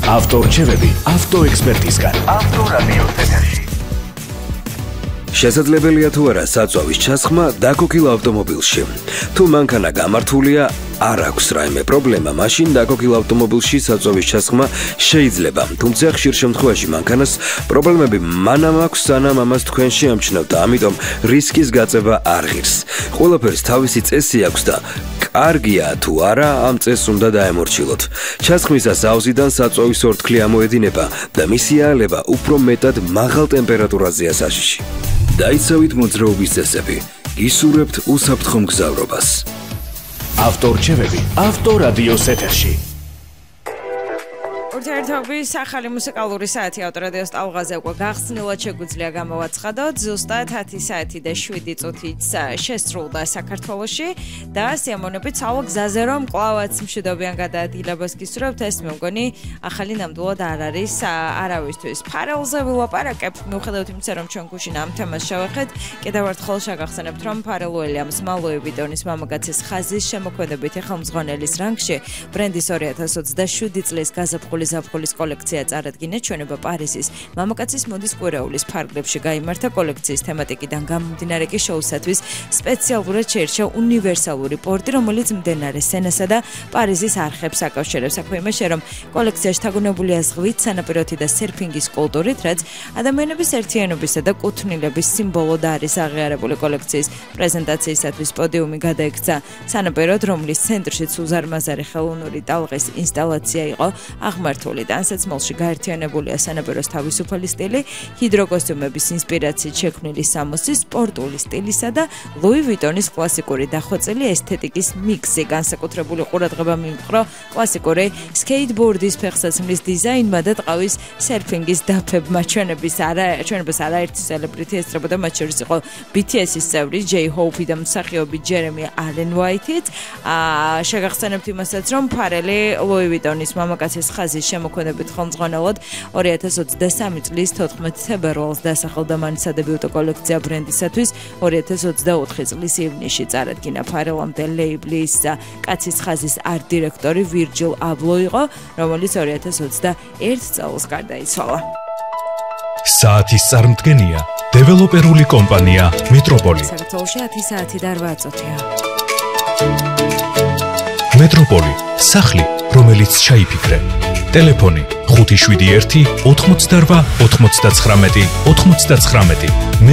ავტორჩევები ავტოექსპერტისგან. ავტორადიოს ეთერში. შესაძლებელია თუ არა საწვავის ჩასხმა დაკოკილ ავტომობილში. თუ მანქანა გამართულია, არ აქვს რაიმე პრობლემა, მაშინ დაკოკილ ავტომობილში საწვავის ჩასხმა შეიძლება. თუმცა ხშირ შემთხვევაში მანქანას პრობლემები მანამ აქვს, სანამ ამას თქვენ შეამჩნევთ, ამიტომ რისკის გაწევა არ ღირს. ყველაფერს თავისი წესი აქვს და კარგია თუ არა ამ წესს უნდა დაემორჩილოთ. ჩასხმისას აუზიდან საწვავის ორთქლი ამოედინება და მისი აალება უფრო მეტად მაღალ ტემპერატურაზეა საშიში. დაიცავით მოძრაობის წესები, გისურვებთ უსაფრთხო მგზავრობას. ავტორჩევები ავტორადიოს ეთერში. ურთიერთობის ახალი მუსიკალური საათი ავტორადიოს ტალღაზე უკვე გახსნილად შეგვიძლია გამოვაცხადოთ. ზუსტად 10 საათი და 7 წუთით შესრულდა საქართველოში და სიამოვნებით სავალ გზაზე რომ კლავაც მშვიდობიან გადაადგილებას გისურვებთ, ეს მე მგონი ახალი ნამდვილად არ არის არავისთვის. ფარელზე ვილაპარაკებ, მიუხედავად იმისა, რომ ჩვენ გუშინ ამ თემას შევეხეთ, კიდევ ერთხელ შეგახსენებთ, რომ ფარელ უილიამს ლუი ვიტონის მამაკაცის ხაზის შემოქმედებით ხელმძღვანელის რანგში ბრენდის 2027 წლის გაზაფხულის ზაფხულის კოლექცია წარადგინა ჩვენება პარიზის მამაკაცის მოდის კვირაულის ფარგლებში გაიმართა კოლექციის თემატიკიდან გამომდინარე კი შოუსათვის სპეციალურად შეირჩა უნივერსალური პორტი, რომელიც მდინარე სენასა და პარიზის არხებს აკავშირებს. აქვე იმაში, რომ კოლექციაში თაგონებულია ზღვით, სანაპიროთი და სერფინგის კულტურით, რაც ადამიანების ერთიანობისა და კუთვნილების სიმბოლოდ არის აღიარებული. კოლექციის პრეზენტაციისათვის პოდიუმი გადაიქცა სანაპიროდ, რომლის ცენტრშიც უზარმაზარი ხელოვნური ტალღის ინსტალაცია იყო აღმართული. დასაცმელში გაერთიანებულია სანაპიროს თავისუფალი სტილი, ჰიდროკოსტიუმების ინსპირაციით შექმნილი სამოსი, სპორტული სტილისა და ლუი ვიტონის კლასიკური დახვეწილი ესთეტიკის მიქსი. განსაკუთრებული ყურადღება მიიპყრო კლასიკური სკეიტბორდის ფეხსაცმლის დიზაინმა და ტყავის სერფინგის დაფებმა. ჩვენებას არაერთი სელებრიტი ესწრებოდა, მათ შორის იყო BTS-ის წევრი ჯეი ჰოუფი და მსახიობი ჯერემი ალენ ვაითიც. შეგახსენებთ იმასაც, რომ ფარელი ლუი ვიტონის მამაკაცის ხაზის შემოქმედებით ხელმძღვანელად 2023 წლის 14 თებერვალს დასახელდა მან სადებიუტო კოლექცია ბრენდისათვის. 2024 წლის ივნისში წარადგინა ფარელამდე ლეიბლის კაცის ხაზის ართ-დირექტორი ვირჯილ აბლო იყო, რომელიც 2021 წელს გარდაიცვალა. საათის წარმდგენია დეველოპერული კომპანია მეტროპოლი. საქართველოში 10 საათი და 8 წუთია. მეტროპოლი, სახლი, რომელიც ჩაიფიქრე. ტელეფონი 571 88 99 99.